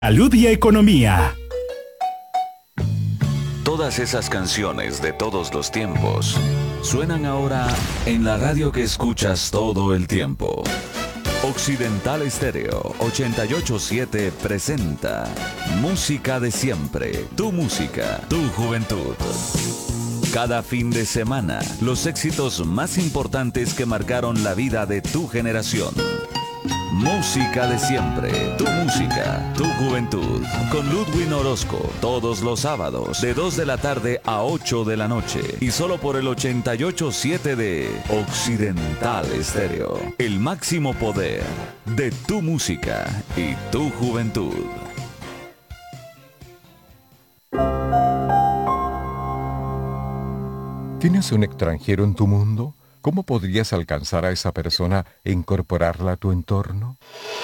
Salud y economía. Todas esas canciones de todos los tiempos suenan ahora en la radio que escuchas todo el tiempo. Occidental Estéreo 88.7 presenta Música de Siempre, tu música, tu juventud. Cada fin de semana, los éxitos más importantes que marcaron la vida de tu generación. Música de Siempre, tu música, tu juventud. Con Ludwig Orozco, todos los sábados, de 2 de la tarde a 8 de la noche. Y solo por el 88.7 de Occidental Estéreo. El máximo poder de tu música y tu juventud. ¿Tienes un extranjero en tu mundo? ¿Cómo podrías alcanzar a esa persona e incorporarla a tu entorno?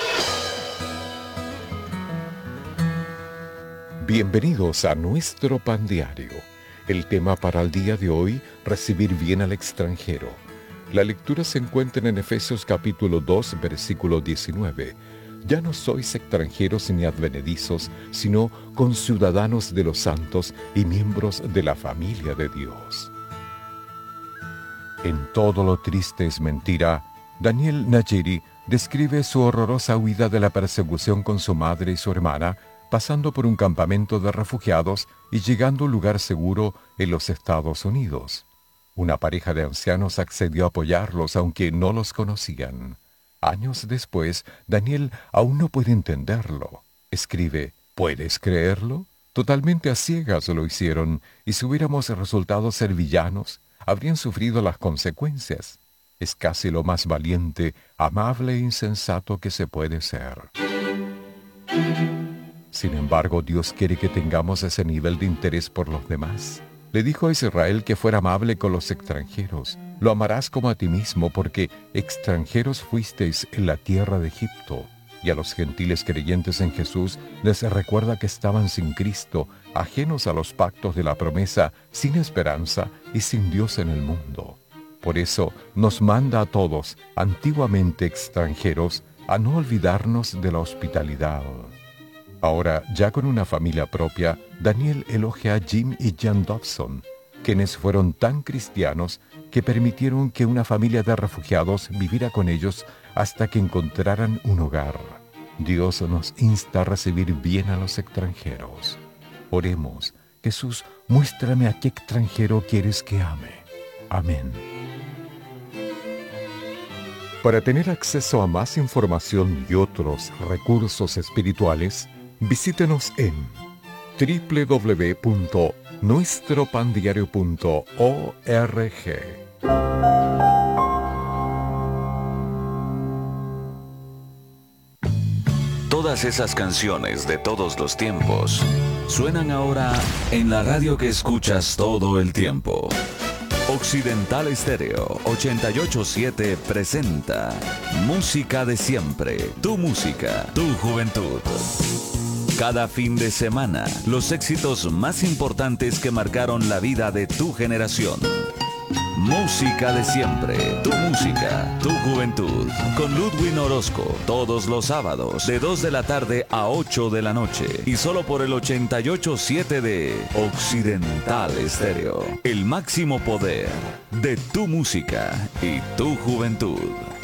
Bienvenidos a nuestro pan diario. El tema para el día de hoy, recibir bien al extranjero. La lectura se encuentra en Efesios capítulo 2, versículo 19. Ya no sois extranjeros ni advenedizos, sino conciudadanos de los santos y miembros de la familia de Dios. En Todo lo triste es mentira, Daniel Nayeri describe su horrorosa huida de la persecución con su madre y su hermana, pasando por un campamento de refugiados y llegando a un lugar seguro en los Estados Unidos. Una pareja de ancianos accedió a apoyarlos aunque no los conocían. Años después, Daniel aún no puede entenderlo. Escribe, ¿puedes creerlo? Totalmente a ciegas lo hicieron, y si hubiéramos resultado ser villanos, habrían sufrido las consecuencias. Es casi lo más valiente, amable e insensato que se puede ser. Sin embargo, Dios quiere que tengamos ese nivel de interés por los demás. Le dijo a Israel que fuera amable con los extranjeros. Lo amarás como a ti mismo, porque extranjeros fuisteis en la tierra de Egipto. Y a los gentiles creyentes en Jesús les recuerda que estaban sin Cristo, ajenos a los pactos de la promesa, sin esperanza y sin Dios en el mundo. Por eso nos manda a todos, antiguamente extranjeros, a no olvidarnos de la hospitalidad. Ahora, ya con una familia propia, Daniel elogia a Jim y Jan Dobson, quienes fueron tan cristianos que permitieron que una familia de refugiados viviera con ellos hasta que encontraran un hogar. Dios nos insta a recibir bien a los extranjeros. Oremos. Jesús, muéstrame a qué extranjero quieres que ame. Amén. Para tener acceso a más información y otros recursos espirituales, visítenos en www.nuestropandiario.org. Todas esas canciones de todos los tiempos suenan ahora en la radio que escuchas todo el tiempo. Occidental Estéreo 88.7 presenta Música de Siempre, tu música, tu juventud. Cada fin de semana, los éxitos más importantes que marcaron la vida de tu generación. Música de Siempre, tu música, tu juventud. Con Ludwig Orozco, todos los sábados, de 2 de la tarde a 8 de la noche. Y solo por el 88.7 de Occidental Estéreo. El máximo poder de tu música y tu juventud.